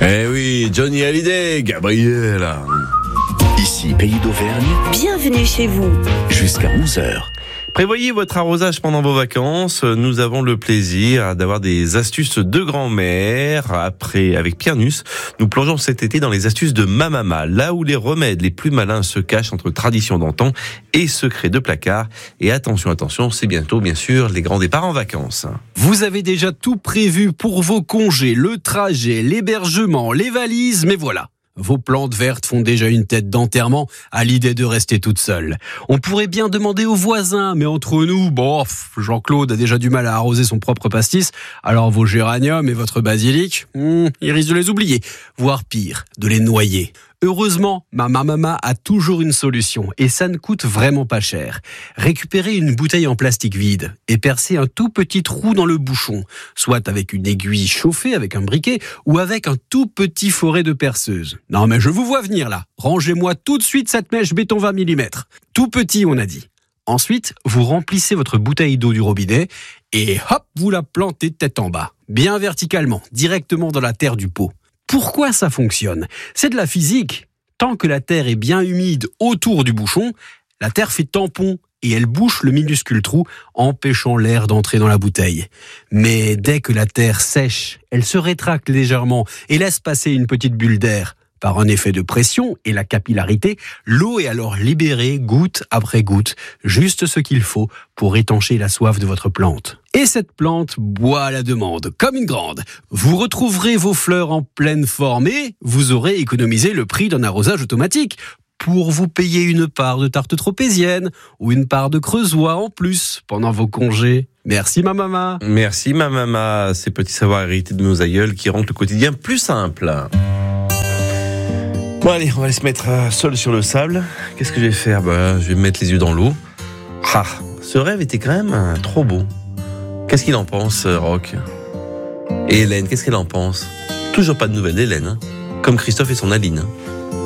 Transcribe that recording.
Eh oui, Johnny Hallyday, Gabriel. Ici, Pays d'Auvergne, Bienvenue chez vous. jusqu'à 11h. Prévoyez votre arrosage pendant vos vacances. Nous avons le plaisir d'avoir des astuces de grand-mère. Après, avec Pierre Nuss, nous plongeons cet été dans les astuces de ma maman, là où les remèdes les plus malins se cachent entre traditions d'antan et secrets de placard. Et attention, c'est bientôt, bien sûr, les grands départs en vacances. Vous avez déjà tout prévu pour vos congés, le trajet, l'hébergement, les valises, mais voilà. Vos plantes vertes font déjà une tête d'enterrement à l'idée de rester toute seule. On pourrait bien demander aux voisins, mais entre nous, Jean-Claude a déjà du mal à arroser son propre pastis, alors vos géraniums et votre basilic, il risque de les oublier, voire pire, de les noyer. Heureusement, ma maman a toujours une solution et ça ne coûte vraiment pas cher. Récupérez une bouteille en plastique vide et percez un tout petit trou dans le bouchon, soit avec une aiguille chauffée avec un briquet ou avec un tout petit foret de perceuse. Non mais je vous vois venir là, rangez-moi tout de suite cette mèche béton 20 mm. Tout petit on a dit. Ensuite, vous remplissez votre bouteille d'eau du robinet et hop, vous la plantez tête en bas, bien verticalement, directement dans la terre du pot. Pourquoi ça fonctionne ? C'est de la physique. Tant que la terre est bien humide autour du bouchon, la terre fait tampon et elle bouche le minuscule trou, empêchant l'air d'entrer dans la bouteille. Mais dès que la terre sèche, elle se rétracte légèrement et laisse passer une petite bulle d'air. Par un effet de pression et la capillarité, l'eau est alors libérée goutte après goutte, juste ce qu'il faut pour étancher la soif de votre plante. Et cette plante boit à la demande, comme une grande. Vous retrouverez vos fleurs en pleine forme et vous aurez économisé le prix d'un arrosage automatique pour vous payer une part de tarte tropézienne ou une part de creusois en plus pendant vos congés. Merci ma maman. Merci ma maman, ces petits savoirs hérités de nos aïeuls qui rendent le quotidien plus simple. Bon allez, on va aller se mettre seul sur le sable. Qu'est-ce que je vais faire ? Je vais me mettre les yeux dans l'eau. Ce rêve était quand même trop beau. Qu'est-ce qu'il en pense, Roch ? Et Hélène, qu'est-ce qu'elle en pense ? Toujours pas de nouvelles d'Hélène, comme Christophe et son Aline.